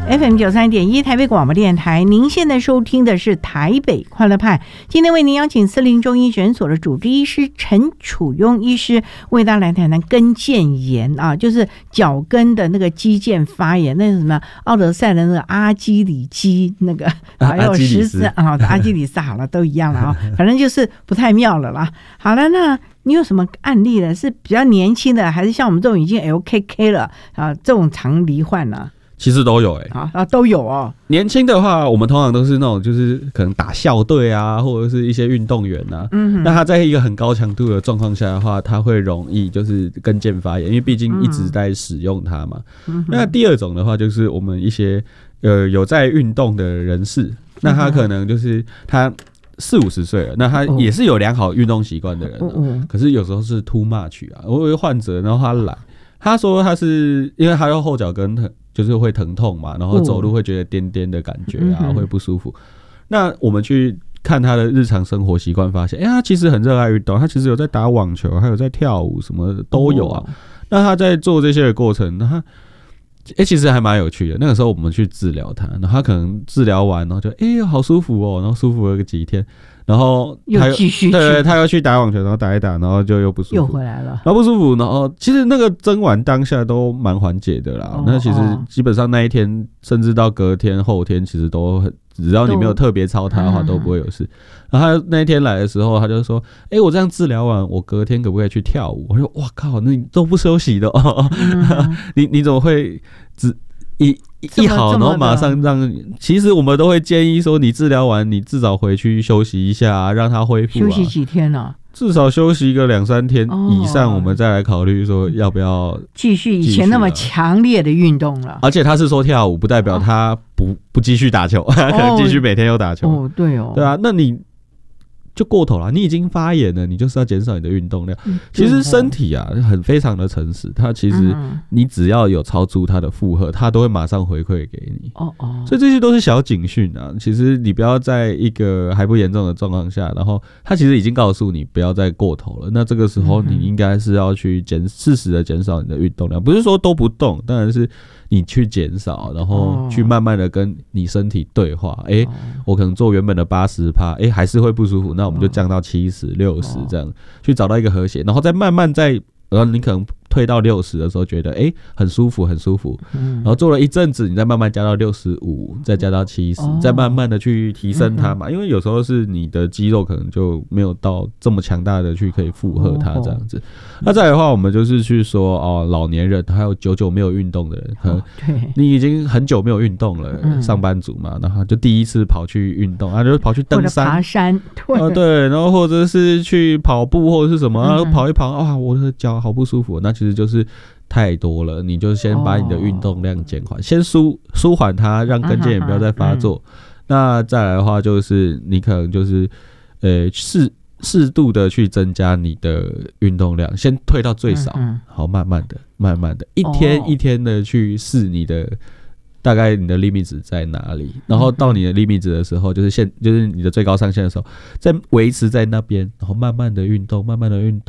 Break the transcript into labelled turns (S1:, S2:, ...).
S1: FM93.1台北广播电台，您现在收听的是台北快乐派。今天为您邀请4零中医诊所的主治医师陈楚庸医师，为大家来谈谈跟腱炎啊，就是脚跟的那个肌腱发炎，那是什么？奥德赛的那个阿基里基那个，还有十字啊，阿基里斯，好了，都一样了啊，反正就是不太妙了啦。好了，那你有什么案例呢？是比较年轻的，还是像我们这种已经 LKK 了啊？这种常罹患呢？
S2: 其实都有
S1: 都有哦。
S2: 年轻的话，我们通常都是那种就是可能打校队啊，或者是一些运动员啊。那他在一个很高强度的状况下的话，他会容易就是跟腱发炎，因为毕竟一直在使用它嘛。那第二种的话，就是我们一些有在运动的人士，那他可能就是他40-50岁了，那他也是有良好运动习惯的人，可是有时候是 too much 啊。我有一个患者，然后他来，他说他是因为他有后脚跟就是会疼痛嘛，然后走路会觉得颠颠的感觉啊，会不舒服。那我们去看他的日常生活习惯，发现，他其实很热爱运动，他其实有在打网球，还有在跳舞，什么都有啊。那他在做这些的过程，他其实还蛮有趣的。那个时候我们去治疗他，然后他可能治疗完，然后就好舒服哦，然后舒服了个几天。然后
S1: 又继续
S2: 对，他又去打网球，然后打一打，然后就又不舒服，
S1: 又回来了，
S2: 然后不舒服，然后其实那个针完当下都蛮缓解的啦。那其实基本上那一天，甚至到隔天、后天，其实都很，只要你没有特别操他的话，都不会有事。然后他那一天来的时候，他就说：“我这样治疗完，我隔天可不可以去跳舞？”我说：“哇靠，那你都不休息的哦，你怎么会只一好，然后马上让，其实我们都会建议说，你治疗完，你至少回去休息一下，让它恢复。
S1: 休息几天呢？
S2: 至少休息个2-3天以上，我们再来考虑说要不要
S1: 继续以前那么强烈的运动了。
S2: 而且他是说跳舞，不代表他不继续打球，他可能继续每天有打球。
S1: 对啊，
S2: 那你就过头了，你已经发炎了，你就是要减少你的运动量。其实身体啊，非常的诚实，它其实你只要有超出它的负荷，它都会马上回馈给你。所以这些都是小警讯啊。其实你不要在一个还不严重的状况下，然后它其实已经告诉你不要再过头了。那这个时候你应该是要去适时的减少你的运动量，不是说都不动，当然是你去减少，然后去慢慢的跟你身体对话。我可能做原本的80%，还是会不舒服，那我们就降到70%、60%这样，去找到一个和谐，然后再慢慢然后你可能退到60的时候，觉得很舒服，很舒服。然后做了一阵子，你再慢慢加到65，再加到70，再慢慢的去提升它嘛。因为有时候是你的肌肉可能就没有到这么强大的去可以负荷它这样子。那再来的话，我们就是去说老年人还有久久没有运动的人，你已经很久没有运动了，上班族嘛，然后就第一次跑去运动，就跑去登山、
S1: 爬山，
S2: 对，然后或者是去跑步或者是什么，跑一跑，我的脚好不舒服，那其实就是太多了，你就先把你的运动量减缓，先舒缓它，让跟腱炎不要再发作。那再来的话，就是你可能就是适度的去增加你的运动量，先退到最少，好，慢慢的，一天一天的去试你的大概你的 limit 值在哪里，然后到你的 limit 值的时候，就是你的最高上限的时候，再维持在那边，然后慢慢的运动，